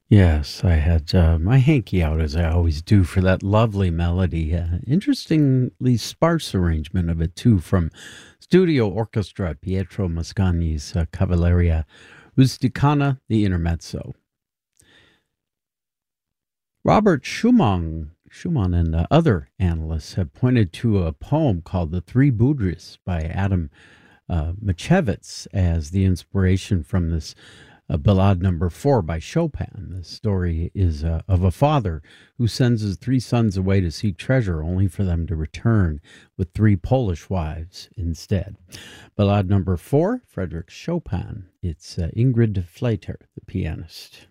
Yes, I had my hanky out as I always do for that lovely melody. Interestingly sparse arrangement of it too from studio orchestra Pietro Mascagni's Cavalleria Rusticana, the intermezzo. Robert Schumann and other analysts have pointed to a poem called The Three Budris by Adam Mickiewicz as the inspiration from this Ballade Number 4 by Chopin. The story is of a father who sends his three sons away to seek treasure, only for them to return with three Polish wives instead. Ballade Number 4, Frederick Chopin. It's Ingrid Fleiter, the pianist.